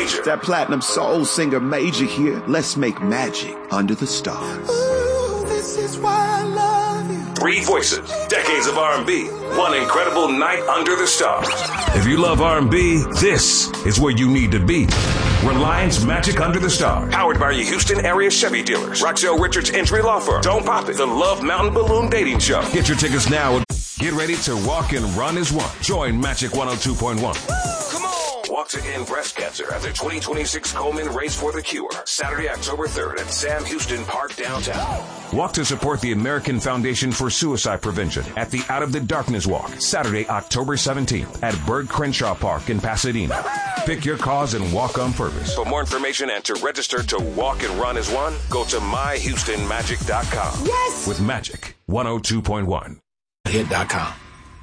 Major. That platinum soul singer Major here. Let's make magic under the stars. Ooh, this is why I love you. 3 voices, decades of R&B, one incredible night under the stars. If you love R&B, this is where you need to be. Reliance Magic Under the Stars. Powered by your Houston area Chevy dealers. Roxelle Richards Injury Law Firm. Don't Pop It. The Love Mountain Balloon Dating Show. Get your tickets now. Get ready to walk and run as one. Join Magic 102.1. Come on. Walk to end breast cancer at the 2026 Coleman Race for the Cure. Saturday, October 3rd at Sam Houston Park downtown. Walk to support the American Foundation for Suicide Prevention at the Out of the Darkness Walk. Saturday, October 17th at Byrd Crenshaw Park in Pasadena. Pick your cause and walk on purpose. For more information and to register to walk and run as one, go to myhoustonmagic.com. Yes! With Magic 102.1. Hit.com.